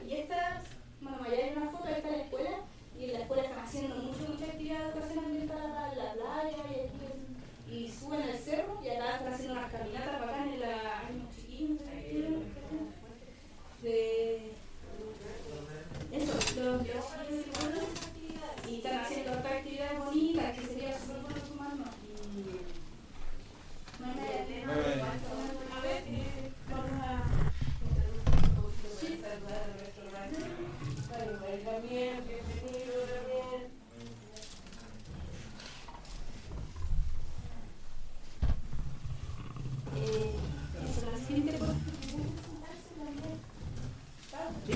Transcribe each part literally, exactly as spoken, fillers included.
y esta, bueno, allá hay una foto, esta es la escuela, y en la escuela están haciendo mucho, mucha actividad de educación ambiental en la playa, y, aquí, y suben al cerro, y acá están haciendo unas caminatas bacanas en la... Hay unos chiquillos, de... Eso, los, los y están haciendo otras actividades bonitas, que sería súper bueno sumarnos. Y... No hay nada. A ver, eh, vamos a... Sí, también, bienvenido también. Eh, eso, la siguiente por ¿sí?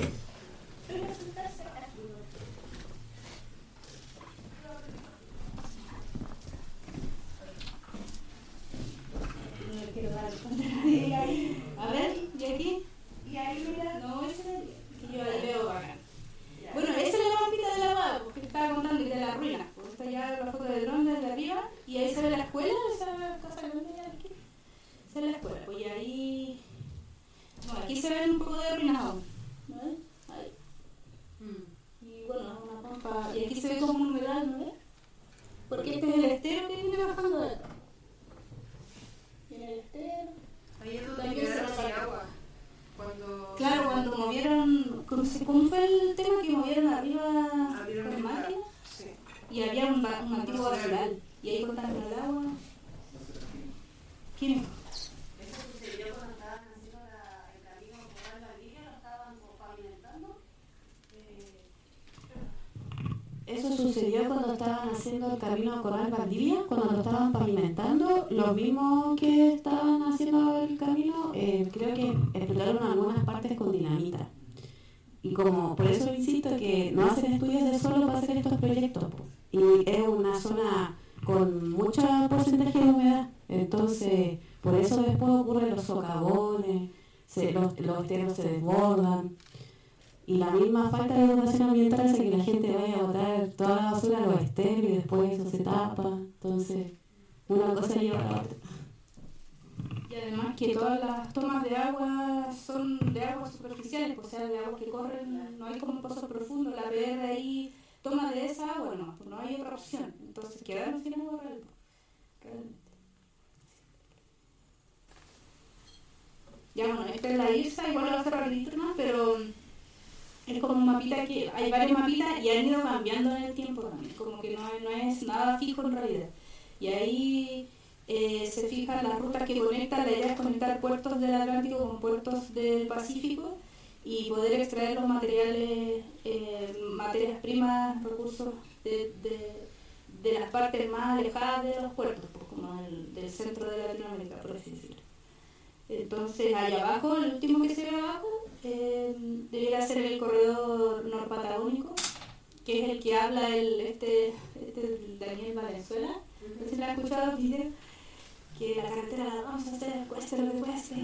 No le quiero dar el a ver, ¿y aquí? ¿Y ahí mira? No, ese que yo ahí veo bacán. Bueno, esa es la mapita de la boda, porque te estaba contando que de la ruina. Porque está ya la foto del dron desde arriba, y ahí se ve la escuela, esa casa grande de aquí. Esa es la escuela, pues y ahí... Bueno, aquí se ven un poco de ruinas aún, ¿no ves? Ahí. Mm. Y bueno, una pampa... Y aquí se ve como un humedal, ¿no ves? Porque este es el estero que viene bajando de acá. Viene el estero. Ahí es donde quedaron sin agua. Cuando... Claro, cuando movieron... ¿Cómo fue el tema que movieron arriba con máquinas? Sí. Y había un, un antiguo basural. Y ahí cortaron el agua. ¿Quién? Eso sucedió cuando estaban haciendo la, el camino por la Valdivia, lo estaban pavimentando. Eh, Eso sucedió cuando estaban haciendo el camino Coral Valdivia, cuando lo estaban pavimentando. Los mismos que estaban haciendo el camino, eh, creo que explotaron algunas partes con dinamita. Y como, por eso insisto que no hacen estudios de suelo para hacer estos proyectos. Po. Y es una zona con mucho porcentaje de humedad. Entonces, por eso después ocurren los socavones, se, los, los esteros se desbordan. Y la misma falta de educación ambiental hace que la gente vaya a botar toda la basura a los esteros y después eso se tapa. Entonces, una cosa lleva a la otra. Y además que todas las tomas de agua son de aguas superficiales, o sea, de aguas que corren, no hay como un pozo profundo, la P R ahí toma de esa agua, no, no hay otra opción. Entonces quedaron sin agua realmente. Ya bueno, esta es la IRSA, igual lo va a hacer rapidito más, pero es como un mapita que hay varios mapitas y han ido cambiando en el tiempo también, como que no, no es nada fijo en realidad. Y ahí eh, se fijan las rutas que conectan, la idea es conectar puertos del Atlántico con puertos del Pacífico y poder extraer los materiales, eh, materias primas, recursos de, de, de las partes más alejadas de los puertos, pues, como el, del centro de Latinoamérica, por así decirlo. Entonces, allá abajo, el último que se ve abajo, eh, debería ser el corredor norpatagónico, que es el que habla el este, este Daniel Valenzuela. No sé si la ha escuchado el video, que la carretera la vamos a hacer, cueste lo que cueste.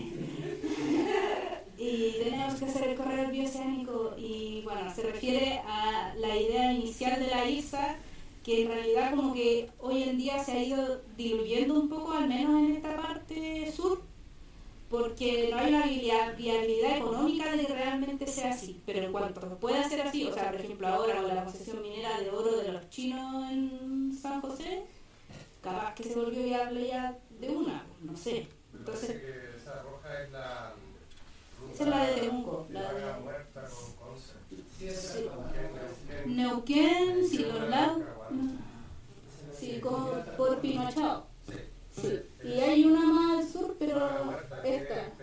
Y tenemos que hacer el corredor bioceánico, y bueno, se refiere a la idea inicial de la IRSA, que en realidad como que hoy en día se ha ido diluyendo un poco, al menos en esta parte sur, porque no hay una viabilidad económica de que realmente sea así, pero en cuanto pueda ser así, o sea, por ejemplo ahora con la concesión minera de oro de los chinos en San José, capaz que se volvió viable ya de una, no sé. Entonces, me parece que esa roja es la ruta, esa es la de Temuco, la de la muerta con Conce. Sí. Neuquén, Neuquén, sí, los lados, sí, como por Pinochao. Sí. Sí. Y hay una más al sur, pero Muerta, que esta. es